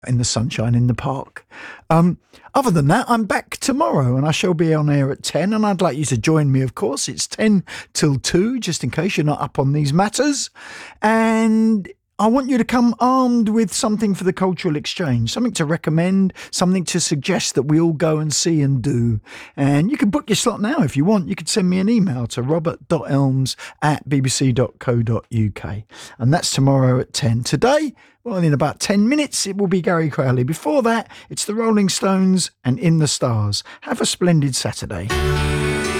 in the sunshine in the park. Other than that, I'm back tomorrow and I shall be on air at 10, and I'd like you to join me, of course. It's 10 till 2, just in case you're not up on these matters. And I want you to come armed with something for the cultural exchange, something to recommend, something to suggest that we all go and see and do. And you can book your slot now if you want. You could send me an email to robert.elms@bbc.co.uk. And that's tomorrow at 10. Today, well, in about 10 minutes, it will be Gary Crowley. Before that, it's the Rolling Stones and In the Stars. Have a splendid Saturday.